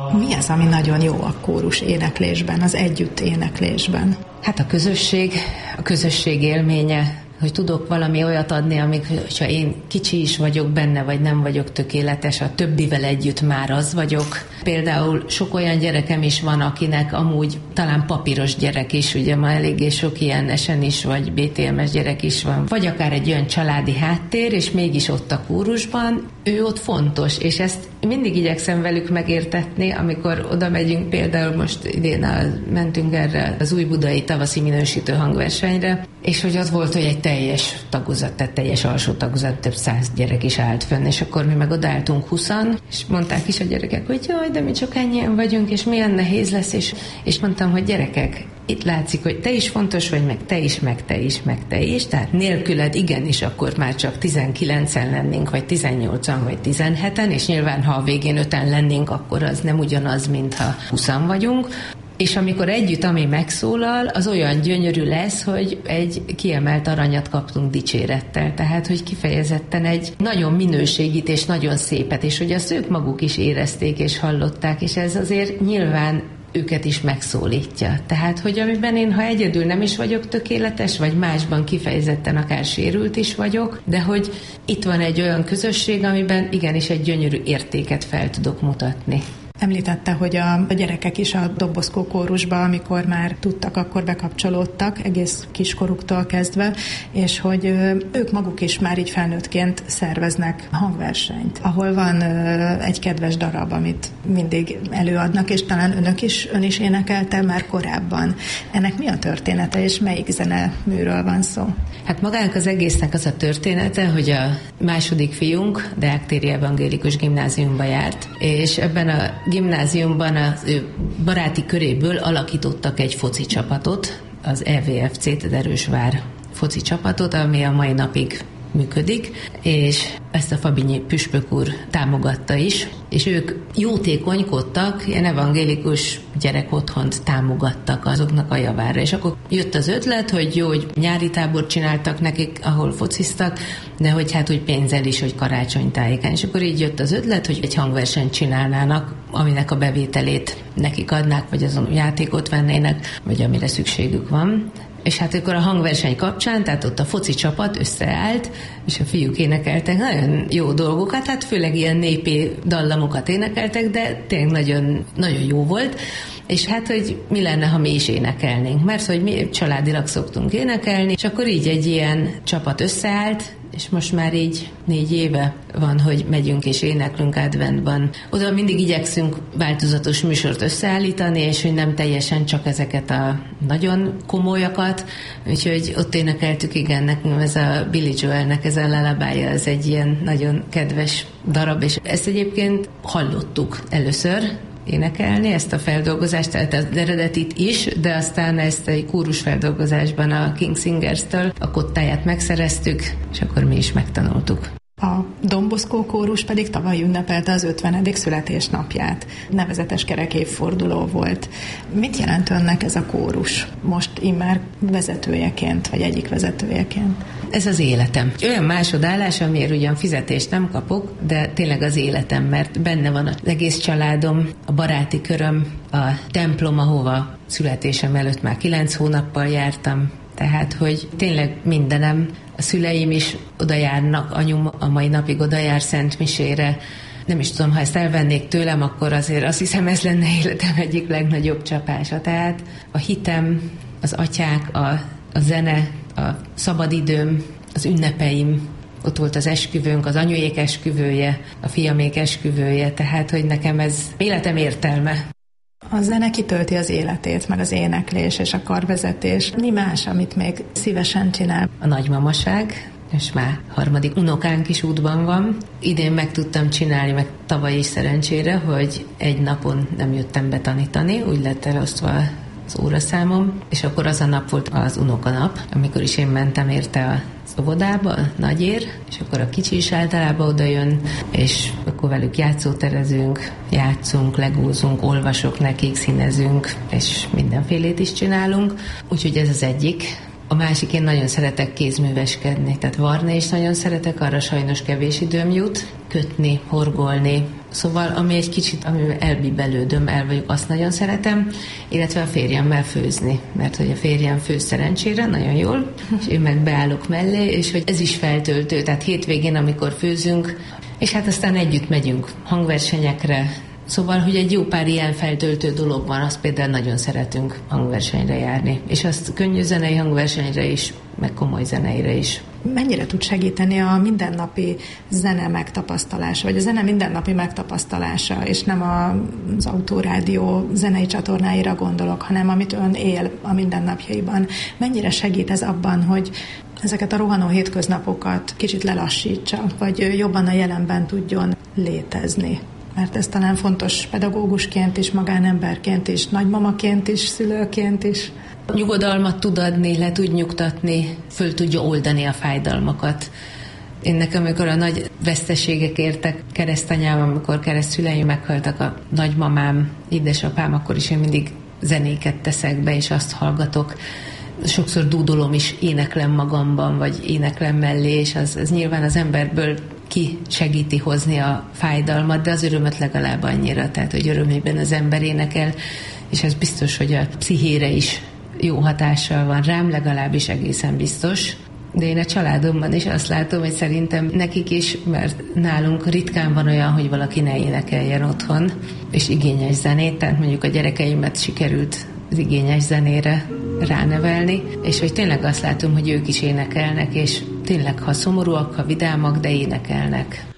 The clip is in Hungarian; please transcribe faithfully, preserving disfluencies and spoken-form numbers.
Mi az, ami nagyon jó a kórus éneklésben, az együtt éneklésben? Hát a közösség, a közösség élménye, hogy tudok valami olyat adni, amik, hogyha én kicsi is vagyok benne, vagy nem vagyok tökéletes, a többivel együtt már az vagyok. Például sok olyan gyerekem is van, akinek amúgy talán papíros gyerek is, ugye ma eléggé sok ilyen esen is, vagy bé té em es gyerek is van, vagy akár egy olyan családi háttér, és mégis ott a kórusban, ő ott fontos, és ezt mindig igyekszem velük megértetni, amikor oda megyünk, például most idén a, mentünk erre az újbudai tavaszi minősítő hangversenyre, és hogy ott volt, hogy egy teljes tagozat, tehát teljes alsó tagozat, több száz gyerek is állt fönn, és akkor mi meg odaálltunk huszan, és mondták is a gyerekek, hogy jaj, de mi csak ennyien vagyunk, és milyen nehéz lesz, és, és mondtam, hogy gyerekek, itt látszik, hogy te is fontos vagy, meg te is, meg te is, meg te is, tehát nélküled igenis akkor már csak tizenkilencen lennénk, vagy tizennyolcan, vagy tizenheten, és nyilván, ha a végén öten lennénk, akkor az nem ugyanaz, mintha huszan vagyunk. És amikor együtt, ami megszólal, az olyan gyönyörű lesz, hogy egy kiemelt aranyat kaptunk dicsérettel. Tehát, hogy kifejezetten egy nagyon minőségit és nagyon szépet, és hogy azt ők maguk is érezték és hallották, és ez azért nyilván őket is megszólítja. Tehát, hogy amiben én, ha egyedül nem is vagyok tökéletes, vagy másban kifejezetten akár sérült is vagyok, de hogy itt van egy olyan közösség, amiben igenis egy gyönyörű értéket fel tudok mutatni. Említette, hogy a gyerekek is a Don kórusba, amikor már tudtak, akkor bekapcsolódtak, egész kiskoruktól kezdve, és hogy ők maguk is már így felnőttként szerveznek hangversenyt, ahol van egy kedves darab, amit mindig előadnak, és talán önök is, ön is énekelte már korábban. Ennek mi a története, és melyik zeneműről van szó? Hát magának az egésznek az a története, hogy a második fiunk Deák téri evangélikus gimnáziumba járt, és ebben a gimnáziumban az ő baráti köréből alakítottak egy foci csapatot, az é vé ef cé, tehát Erősvár foci csapatot, ami a mai napig működik, és ezt a Fabinyi püspök úr támogatta is, és ők jótékonykodtak, ilyen evangélikus gyerekotthont támogattak azoknak a javára, és akkor jött az ötlet, hogy jó, hogy nyári tábort csináltak nekik, ahol fociztak, de hogy hát úgy pénzzel is, hogy karácsonytájékán, és akkor így jött az ötlet, hogy egy hangversenyt csinálnának, aminek a bevételét nekik adnák, vagy azon játékot vennének, vagy amire szükségük van. És hát akkor a hangverseny kapcsán, tehát ott a foci csapat összeállt, és a fiúk énekeltek nagyon jó dolgokat, hát főleg ilyen népi dallamokat énekeltek, de tényleg nagyon, nagyon jó volt. És hát, hogy mi lenne, ha mi is énekelnénk, mert hogy mi családilag szoktunk énekelni, és akkor így egy ilyen csapat összeállt, és most már így négy éve van, hogy megyünk és éneklünk adventban. Oda mindig igyekszünk változatos műsort összeállítani, és hogy nem teljesen csak ezeket a nagyon komolyakat, úgyhogy ott énekeltük, igen, nekünk ez a Billy Joelnek ez a lullaby, ez egy ilyen nagyon kedves darab, és ezt egyébként hallottuk először énekelni, ezt a feldolgozást, tehát az eredetit is, de aztán ezt egy kórus feldolgozásban a King Singers-től a kottáját megszereztük, és akkor mi is megtanultuk. A Don Bosco kórus pedig tavaly ünnepelte az ötvenedik születésnapját. Nevezetes kerek évforduló volt. Mit jelent önnek ez a kórus? Most immár vezetőjeként, vagy egyik vezetőjeként? Ez az életem. Olyan másodállás, amiért ugyan fizetést nem kapok, de tényleg az életem, mert benne van az egész családom, a baráti köröm, a templom, ahova születésem előtt már kilenc hónappal jártam, tehát, hogy tényleg mindenem, a szüleim is oda járnak, anyum a mai napig oda jár szentmisére. Nem is tudom, ha ezt elvennék tőlem, akkor azért azt hiszem, ez lenne életem egyik legnagyobb csapása. Tehát a hitem, az atyák, a, a zene, a szabadidőm, az ünnepeim, ott volt az esküvőnk, az anyujék esküvője, a fiamék esküvője, tehát, hogy nekem ez életem értelme. A zene kitölti az életét, meg az éneklés és a karvezetés. Mi más, amit még szívesen csinál? A nagymamaság, és már harmadik unokánk is útban van. Idén meg tudtam csinálni, meg tavaly is szerencsére, hogy egy napon nem jöttem betanítani, úgy lett elosztva az óraszámom, és akkor az a nap volt az unokanap, amikor is én mentem érte az óvodába, Nagyér, és akkor a kicsi is általában oda jön, és akkor velük játszóterezünk, játszunk, legózunk, olvasok nekik, színezünk, és mindenfélét is csinálunk. Úgyhogy ez az egyik. A másik, én nagyon szeretek kézműveskedni, tehát varni is nagyon szeretek, arra sajnos kevés időm jut, kötni, horgolni, Szóval, ami egy kicsit, amivel elbibelődöm, el vagyok, azt nagyon szeretem, illetve a férjemmel főzni, mert hogy a férjem főz szerencsére, nagyon jól, és én meg beállok mellé, és hogy ez is feltöltő, tehát hétvégén, amikor főzünk, és hát aztán együtt megyünk hangversenyekre, szóval, hogy egy jó pár ilyen feltöltő dolog van, azt például nagyon szeretünk hangversenyre járni, és azt könnyű zenei hangversenyre is, meg komoly zeneire is. Mennyire tud segíteni a mindennapi zene megtapasztalása, vagy a zene mindennapi megtapasztalása, és nem az autórádió zenei csatornáira gondolok, hanem amit ön él a mindennapjaiban. Mennyire segít ez abban, hogy ezeket a rohanó hétköznapokat kicsit lelassítsa, vagy jobban a jelenben tudjon létezni? Mert ez talán fontos pedagógusként is, magánemberként is, nagymamaként is, szülőként is. Nyugodalmat tud adni, le tud nyugtatni, föl tudja oldani a fájdalmakat. Én nekem, amikor a nagy veszteségek értek, keresztanyám, amikor keresztszüleim meghaltak, a nagymamám, édesapám, akkor is én mindig zenéket teszek be, és azt hallgatok. Sokszor dúdolom is, éneklem magamban, vagy éneklem mellé, és az, az nyilván az emberből ki segíti hozni a fájdalmat, de az örömöt legalább annyira, tehát hogy örömében az ember énekel, és ez biztos, hogy a pszichére is jó hatással van rám, legalábbis egészen biztos. De én a családomban is azt látom, hogy szerintem nekik is, mert nálunk ritkán van olyan, hogy valaki ne énekeljen otthon, és igényes zenét, tehát mondjuk a gyerekeimet sikerült az igényes zenére ránevelni, és hogy tényleg azt látom, hogy ők is énekelnek, és tényleg, ha szomorúak, ha vidámak, de énekelnek.